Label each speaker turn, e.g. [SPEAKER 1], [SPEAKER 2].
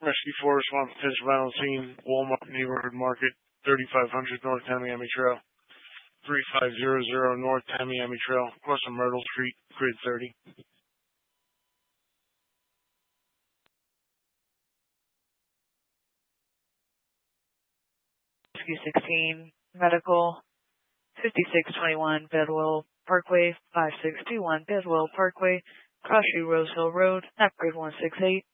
[SPEAKER 1] Rescue Force, want potential violent scene, Walmart Neighborhood Market, 3500 North Tamiami Trail, 3500 North Tamiami Trail, across from Myrtle Street, grid 30.
[SPEAKER 2] Rescue 16, Medical, 5621 Bedwell Parkway, 5621 Bedwell Parkway, Crossview Rose Hill Road, not grid 168.